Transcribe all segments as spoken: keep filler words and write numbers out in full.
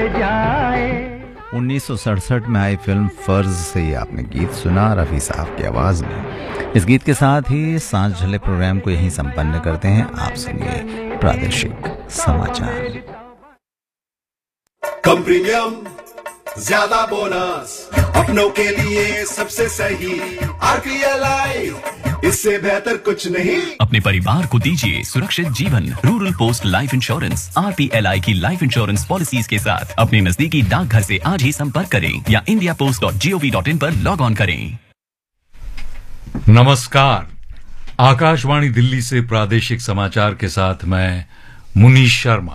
उन्नीस सौ सड़सठ में आई फिल्म फर्ज से ये आपने गीत सुना रफी साहब की आवाज में। इस गीत के साथ ही सांझ झले प्रोग्राम को यहीं संपन्न करते हैं। आप सुनिए प्रादेशिक समाचार। कम प्रीमियम ज्यादा बोनस, अपनों के लिए सबसे सही आरपीएलआई, इससे बेहतर कुछ नहीं। अपने परिवार को दीजिए सुरक्षित जीवन। Rural post life insurance RPLI की लाइफ इंश्योरेंस पॉलिसीज के साथ अपने नजदीकी डाकघर से आज ही संपर्क करें या India post dot G O V dot in पर लॉग ऑन करें। नमस्कार, आकाशवाणी दिल्ली से प्रादेशिक समाचार के साथ मैं मुनीश शर्मा।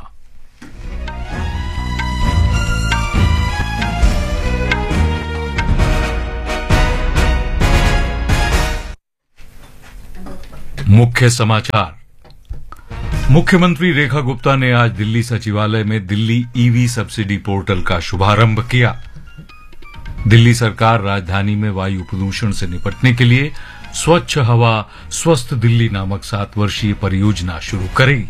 मुख्य समाचार। मुख्यमंत्री रेखा गुप्ता ने आज दिल्ली सचिवालय में दिल्ली ईवी सब्सिडी पोर्टल का शुभारंभ किया। दिल्ली सरकार राजधानी में वायु प्रदूषण से निपटने के लिए स्वच्छ हवा स्वस्थ दिल्ली नामक सात वर्षीय परियोजना शुरू करेगी।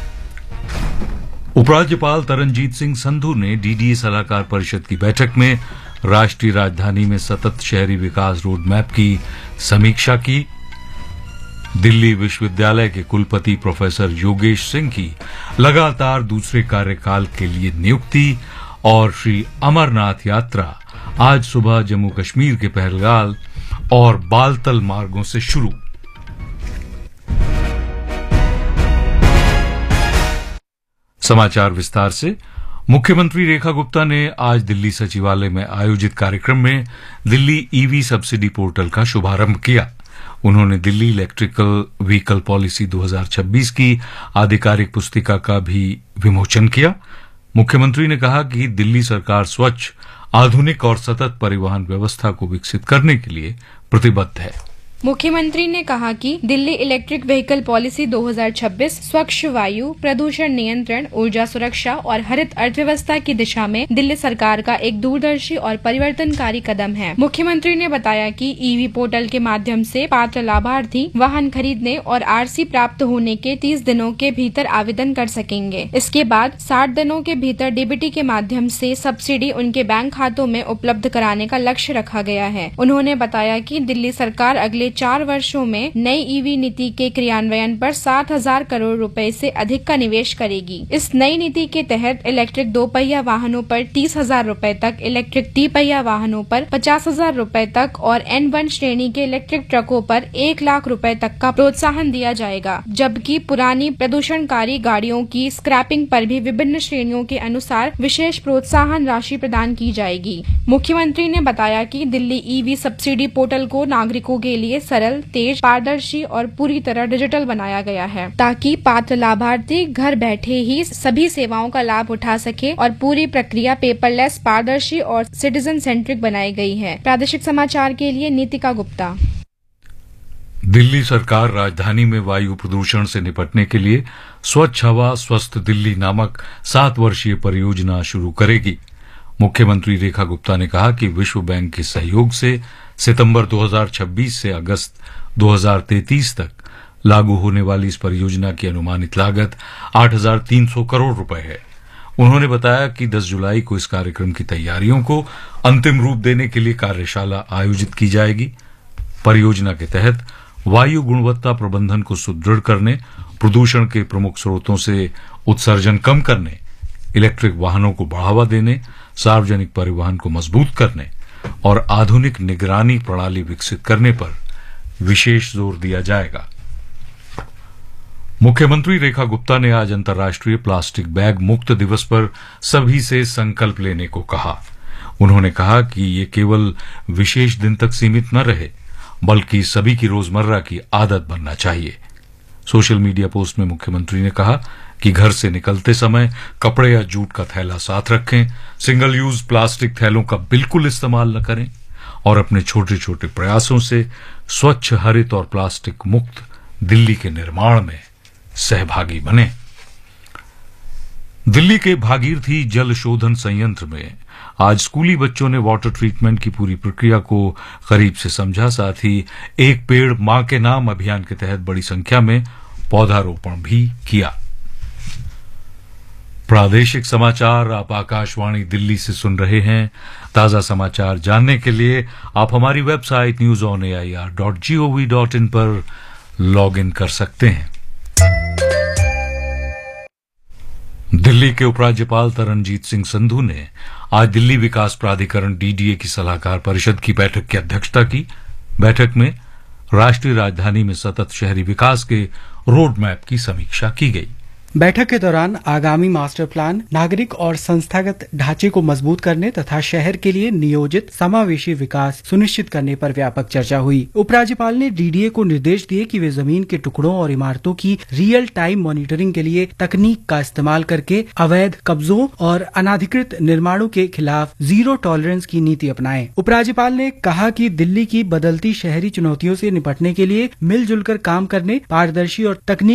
उपराज्यपाल तरनजीत सिंह संधू ने डीडीए सलाहकार परिषद की बैठक में राष्ट्रीय राजधानी में सतत शहरी विकास रोड मैप की समीक्षा की। दिल्ली विश्वविद्यालय के कुलपति प्रोफेसर योगेश सिंह की लगातार दूसरे कार्यकाल के लिए नियुक्ति और श्री अमरनाथ यात्रा आज सुबह जम्मू कश्मीर के पहलगाम और बालतल मार्गों से शुरू। समाचार विस्तार से। मुख्यमंत्री रेखा गुप्ता ने आज दिल्ली सचिवालय में आयोजित कार्यक्रम में दिल्ली ईवी सब्सिडी पोर्टल का शुभारंभ किया। उन्होंने दिल्ली इलेक्ट्रिकल व्हीकल पॉलिसी दो हज़ार छब्बीस की आधिकारिक पुस्तिका का भी विमोचन किया। मुख्यमंत्री ने कहा कि दिल्ली सरकार स्वच्छ, आधुनिक और सतत परिवहन व्यवस्था को विकसित करने के लिए प्रतिबद्ध है। मुख्यमंत्री ने कहा कि दिल्ली इलेक्ट्रिक व्हीकल पॉलिसी दो हज़ार छब्बीस स्वच्छ वायु प्रदूषण नियंत्रण, ऊर्जा सुरक्षा और हरित अर्थव्यवस्था की दिशा में दिल्ली सरकार का एक दूरदर्शी और परिवर्तनकारी कदम है। मुख्यमंत्री ने बताया कि ईवी पोर्टल के माध्यम से पात्र लाभार्थी वाहन खरीदने और आरसी प्राप्त होने के तीस दिनों के भीतर आवेदन कर सकेंगे। इसके बाद साठ दिनों के भीतर डीबीटी के माध्यम से सब्सिडी उनके बैंक खातों में उपलब्ध कराने का लक्ष्य रखा गया है। उन्होंने बताया कि दिल्ली सरकार अगले चार वर्षों में नई ईवी नीति के क्रियान्वयन पर सात हजार करोड़ रुपए से अधिक का निवेश करेगी। इस नई नीति के तहत इलेक्ट्रिक दो पहिया वाहनों पर तीस हजार रूपए तक, इलेक्ट्रिक ती पहिया वाहनों पर पचास हजार रूपए तक और एन वन श्रेणी के इलेक्ट्रिक ट्रकों पर एक लाख रूपए तक का प्रोत्साहन दिया जाएगा, जबकि पुरानी प्रदूषणकारी गाड़ियों की स्क्रैपिंग पर भी विभिन्न श्रेणियों के अनुसार विशेष प्रोत्साहन राशि प्रदान की जाएगी। मुख्यमंत्री ने बताया कि दिल्ली ईवी सब्सिडी पोर्टल को नागरिकों के लिए सरल, तेज, पारदर्शी और पूरी तरह डिजिटल बनाया गया है, ताकि पात्र लाभार्थी घर बैठे ही सभी सेवाओं का लाभ उठा सके और पूरी प्रक्रिया पेपरलेस, पारदर्शी और सिटीजन सेंट्रिक बनाई गई है। प्रादेशिक समाचार के लिए नीतिका गुप्ता। दिल्ली सरकार राजधानी में वायु प्रदूषण से निपटने के लिए स्वच्छ हवा स्वस्थ दिल्ली नामक सात वर्षीय परियोजना शुरू करेगी। मुख्यमंत्री रेखा गुप्ता ने कहा कि विश्व बैंक के सहयोग से सितंबर दो हज़ार छब्बीस से अगस्त दो हज़ार तैंतीस तक लागू होने वाली इस परियोजना की अनुमानित लागत आठ हजार तीन सौ करोड़ रुपए है। उन्होंने बताया कि दस जुलाई को इस कार्यक्रम की तैयारियों को अंतिम रूप देने के लिए कार्यशाला आयोजित की जाएगी। परियोजना के तहत वायु गुणवत्ता प्रबंधन को सुदृढ़ करने, प्रदूषण के प्रमुख स्रोतों से उत्सर्जन कम करने, इलेक्ट्रिक वाहनों को बढ़ावा देने, सार्वजनिक परिवहन को मजबूत करने और आधुनिक निगरानी प्रणाली विकसित करने पर विशेष जोर दिया जाएगा। मुख्यमंत्री रेखा गुप्ता ने आज अंतर्राष्ट्रीय प्लास्टिक बैग मुक्त दिवस पर सभी से संकल्प लेने को कहा। उन्होंने कहा कि ये केवल विशेष दिन तक सीमित न रहे, बल्कि सभी की रोजमर्रा की आदत बनना चाहिए। सोशल मीडिया पोस्ट में मुख्यमंत्री ने कहा कि घर से निकलते समय कपड़े या जूट का थैला साथ रखें, सिंगल यूज प्लास्टिक थैलों का बिल्कुल इस्तेमाल न करें और अपने छोटे छोटे प्रयासों से स्वच्छ, हरित और प्लास्टिक मुक्त दिल्ली के निर्माण में सहभागी बने। दिल्ली के भागीरथी जल शोधन संयंत्र में आज स्कूली बच्चों ने वाटर ट्रीटमेंट की पूरी प्रक्रिया को करीब से समझा। साथ ही एक पेड़ मां के नाम अभियान के तहत बड़ी संख्या में पौधारोपण भी किया। प्रादेशिक समाचार आप आकाशवाणी दिल्ली से सुन रहे हैं। ताजा समाचार जानने के लिए आप हमारी website news on A I R dot G O V dot in पर लॉग इन कर सकते हैं। दिल्ली के उपराज्यपाल तरनजीत सिंह संधू ने आज दिल्ली विकास प्राधिकरण डी डी ए की सलाहकार परिषद की बैठक की अध्यक्षता की। बैठक में राष्ट्रीय राजधानी में सतत शहरी विकास के रोड मैप की समीक्षा की गई। बैठक के दौरान आगामी मास्टर प्लान, नागरिक और संस्थागत ढांचे को मजबूत करने तथा शहर के लिए नियोजित समावेशी विकास सुनिश्चित करने पर व्यापक चर्चा हुई। उपराज्यपाल ने डी डी ए को निर्देश दिए कि वे जमीन के टुकड़ों और इमारतों की रियल टाइम मॉनिटरिंग के लिए तकनीक का इस्तेमाल करके अवैध कब्जों और अनाधिकृत निर्माणों के खिलाफ जीरो टॉलरेंस की नीति अपनाएं। उपराज्यपाल ने कहा कि दिल्ली की बदलती शहरी चुनौतियों से निपटने के लिए मिलजुल कर काम करने, पारदर्शी और तकनीक